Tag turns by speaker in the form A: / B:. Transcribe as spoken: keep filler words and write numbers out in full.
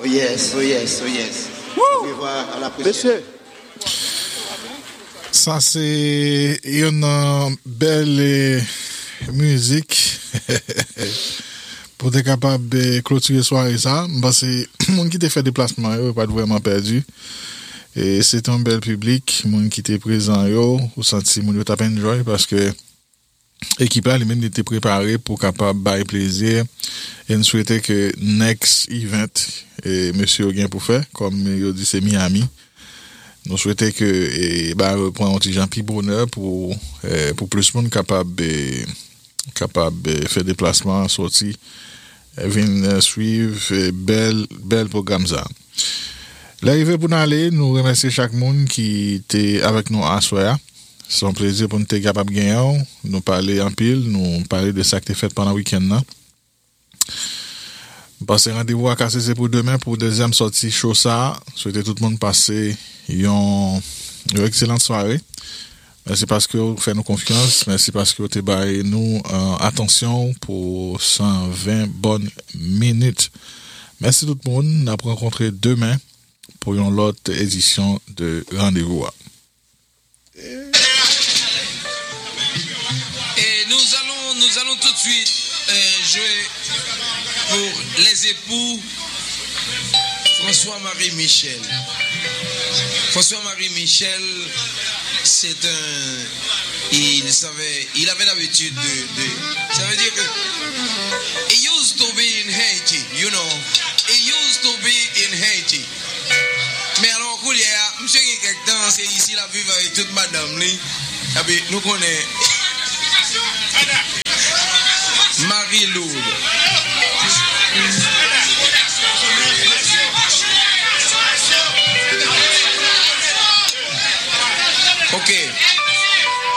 A: yes, oh yes, oh yes. Au revoir, à la prochaine.
B: Monsieur.
C: Ça, c'est une belle musique pour être capable de clôturer soirée ça. Parce que monde qui t'a fait déplacement, yo, pas vraiment perdu. Et c'est un bel public, monde qui était présent, yo, ou senti monde t'a enjoy parce que l'équipe là, lui-même était préparé pour capable bailler plaisir. Et nous souhaitait que next event, et monsieur gain pour faire, comme il dit c'est Miami. Nous souhaitons que et bah reprendre un petit Jean Pi bonheur pour eh, pour plus de monde capable eh, capable de faire déplacement sorti venir suivre eh, bel bel programme ça. L'arrivée pour nous aller, nous remercions chaque monde qui était avec nous à soir. C'est un plaisir pour nous être capable de gagner, nous parler en pile, nous parler de ça qui est fait pendant le week-end là. Passer rendez-vous à K C C pour demain pour deuxième sortie show ça. Souhaitez tout le monde passer une, une excellente soirée. Merci parce que vous faites nous confiance. Merci parce que vous avez baillé nous euh, attention pour cent vingt bonnes minutes. Merci tout le monde. Nous allons rencontrer demain pour une autre édition de rendez-vous.
D: Et nous allons, nous allons tout de suite euh, jouer pour les époux François-Marie Michel. François-Marie Michel, c'est un... Il savait, il avait l'habitude de, de... Ça veut dire que... He used to be in Haiti, you know. He used to be in Haiti. Mais alors, Koulia, monsieur qui quelque temps, c'est ici la vivre avec toute madame, li. Et puis, nous connaissons... Marie-Lourdes. Ok.